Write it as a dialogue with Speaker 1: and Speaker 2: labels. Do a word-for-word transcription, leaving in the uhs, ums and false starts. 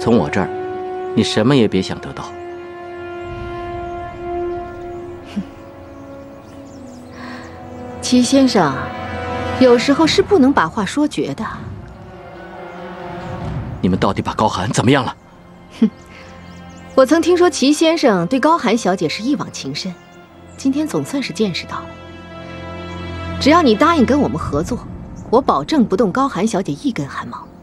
Speaker 1: 从我这儿，你什么也别想得到。
Speaker 2: 齐先生，有时候是不能把话说绝的。
Speaker 1: 你们到底把高寒怎么样了？
Speaker 2: 哼，我曾听说齐先生对高寒小姐是一往情深，今天总算是见识到了。只要你答应跟我们合作，我保证不动高寒小姐一根汗毛。